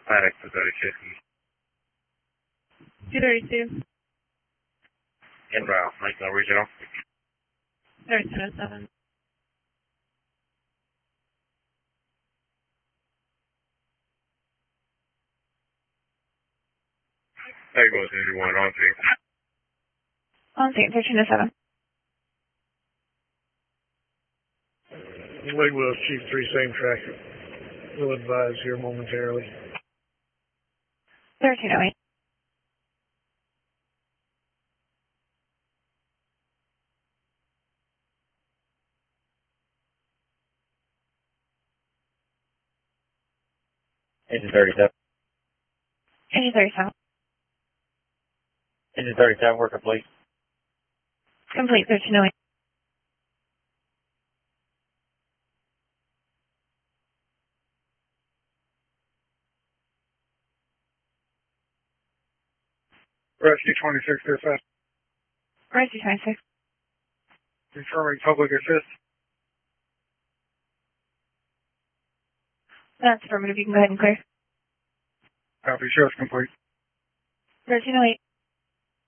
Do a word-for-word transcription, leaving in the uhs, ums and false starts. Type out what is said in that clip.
Paddock to thirty-six. two thirty-two. Inbound, Lakeland Regional. thirty-two oh seven. There you go, everyone, on three. On scene, thirteen oh seven. Lake Willis, Chief three, same track. We'll advise here momentarily. thirteen oh eight. Engine thirty-seven. Engine thirty-seven. Engine thirty-seven, we're complete. Complete, thirteen oh eight. Rescue twenty-six, dispatch. Rescue twenty-six. Confirming public assist. That's affirmative, you can go ahead and clear. Copy, show's complete. thirteen oh eight.